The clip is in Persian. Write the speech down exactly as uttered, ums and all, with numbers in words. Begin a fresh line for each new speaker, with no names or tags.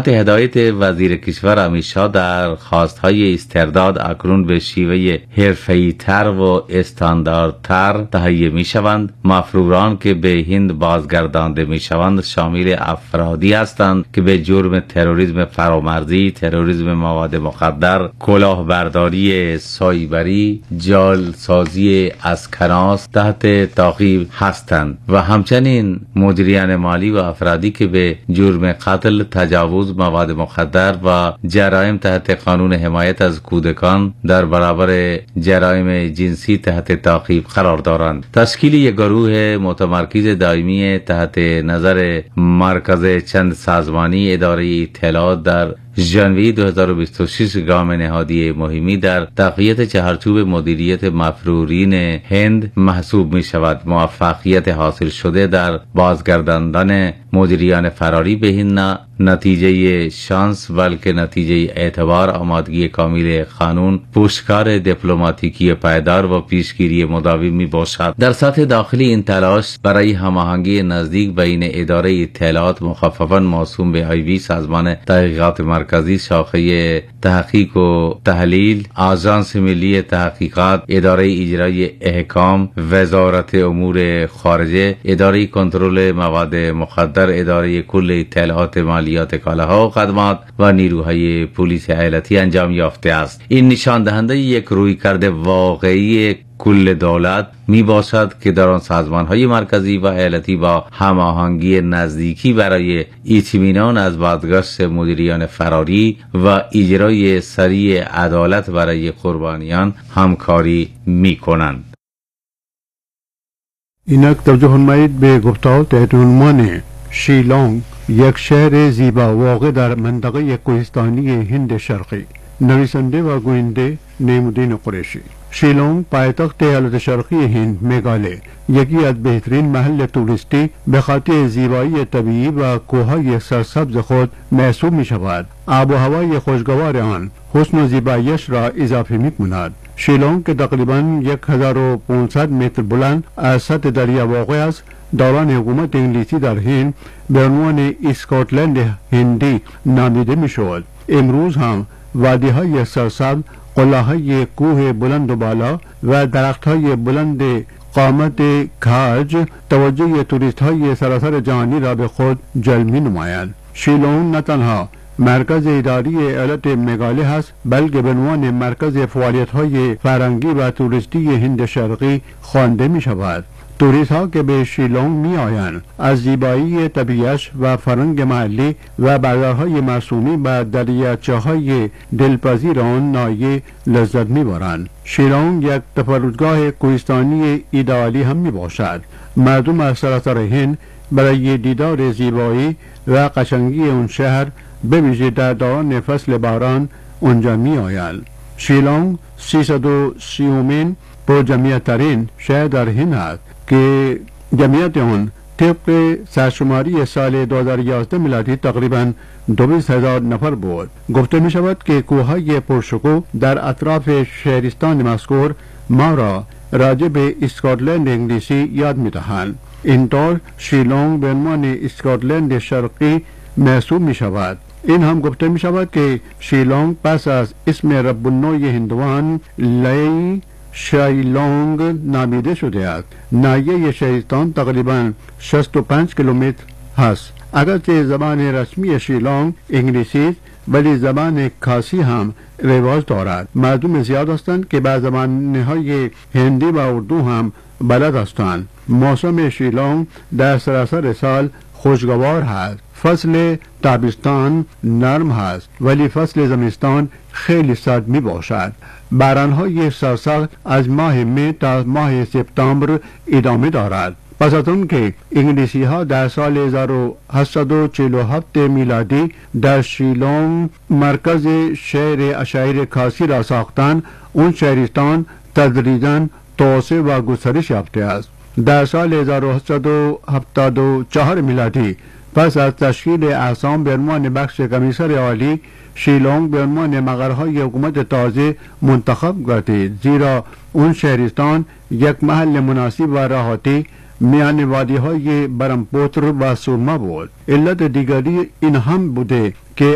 تحت هدایت وزیر کشور امیرشاه در خواستهای استرداد اکنون به شیوه حرفه‌ای‌تر و استانداردتر تهیه می شوند. مفروران که به هند بازگردانده می شوند شامل افرادی هستند که به جرم تروریسم فرامرزی، تروریسم مواد مخدر، کلاهبرداری سایبری، جالسازی اسکناس تحت تعقیب هستند و همچنین مجریان مالی و افرادی که به جرم قتل، تجاوز، مواد مخدر و جرایم تحت قانون حمایت از کودکان در برابر جرایم جنسی تحت تعقیب قرار دارند. تشکیل یک گروه متمرکز دائمی تحت نظر مرکز چند سازمانی اداره اطلاعات در ژانویه دو هزار و بیست و شش گام نهادی مهمی در تقویت چهارچوب مدیریت مفرورین هند محسوب می شود. موفقیت حاصل شده در بازگرداندن مدیریان فراری به هند نه نتیجه شانس بلکه نتیجه اعتبار، آمادگی کامل قانون، پشتکار دیپلماتیکی پایدار و پیشگیری مداوم می باشد. در سطح داخلی این تلاش برای هماهنگی نزدیک بین اداره اطلاعات مخففاً موسوم به آی بی، سازمان تحقیقات مرکزی، شاخه تحقیق و تحلیل، آژانس ملی تحقیقات، اداره اجرای احکام، وزارت امور خارجه، اداره کنترل مواد مخدر، اداره کل اطلاعات مالیات کالاها و خدمات و نیروهای پلیس ایالتی انجام یافته است. این نشان دهنده یک رویکرد واقعی کل دولت می باشد که در آن سازمان‌های مرکزی و ایالتی با هماهنگی نزدیکی برای اطمینان از بازگشت مدیریان فراری و اجرای سریع عدالت برای قربانیان همکاری می کنند.
اینک توجه نمایید به گفتار تحت عنوان شیلانگ، یک شهر زیبا واقع در منطقه کوهستانی هند شرقی. نویسنده و گوینده نعیم‌الدین قریشی. شیلانگ پایتخت ایالت شرقی هند میگاله یکی از بهترین محل توریستی به خاطر زیبایی طبیعی و کوههای سرسبز خود محسوب می شود. آب و هوای خوشگوار آن حسن و زیباییش را اضافه می کند. شیلانگ که تقریباً یک هزار و پانصد متر بلند از سطح دریا واقع است، دوران حکومت انگلیسی در هند به عنوان اسکاتلند هندی نامیده می شود. امروز هم وادی های سرسبز، قلعه‌های کوه بلند و بالا و درخت‌های بلند قامت کاج توجه توریست های سراسر جهانی را به خود جلب می نمایند. شیلانگ نه تنها مرکز اداری ایالت میگاله است بلکه به عنوان مرکز فعالیت‌های فرهنگی و توریستی هند شرقی خوانده می شود. توریست ها که به شیلانگ می آیند از زیبایی طبیعت و فرهنگ محلی و بازارهای مرسومی و دریاچه های دلپذیر آن نایه لذت می برند. شیلانگ یک تفرجگاه کوهستانی ایدئالی هم می باشد. مردم از سراسر هند برای دیدار زیبایی و قشنگی اون شهر به ویژه در دوران فصل باران اونجا می آیند. شیلانگ سیصد و سیومین پر جمعیت ترین شهر در هند است که جمعیت آن طبق سرشماری سال دو هزار و یازده میلادی تقریباً دویست هزار نفر بود. گفته می شود که کوههای پرشکوه در اطراف شهرستان مذکور ما را راجع به اسکاتلند انگلیسی یاد می دهند. اینطور شیلانگ به عنوان اسکاتلند شرقی محسوب می شود. این هم گفته می شود که شیلانگ پس از اسم رب النوع هندوان لی شیلانگ نامیده شده است. ناحیه شهرستان تقریباً شصت و پنج کیلومتر هست. اگرچه زبان رسمی شیلانگ انگلیسی است ولی زبان کاسی هم رواج دارد. مردم زیاد هستند که به زبانهای هندی و اردو هم بلد هستند. موسم شیلانگ در سراسر سال خوشگوار هست. فصل تابستان نرم هست ولی فصل زمستان خیلی سرد می باشد. باران‌های سرسخت از ماه می تا ماه سپتامبر ادامه دارد. پس از اون که انگلیسی ها در سال هزار و هشتصد و چهل و هفت میلادی در شیلانگ مرکز شهر اشایر کاسی را ساختند، اون شهرستان تدریجاً توسعه و گسترش یافته است. در سال هزار و هشتصد و هفتاد و چهار میلادی پس از تشکیل احسام به عنوان بخش کمیسر عالی، شیلانگ به عنوان مقرهای حکومت تازه منتخب گردید، زیرا اون شهرستان یک محل مناسب و راحتی میان وادی های برمپوتر و سورما بود. علت دیگری این هم بوده که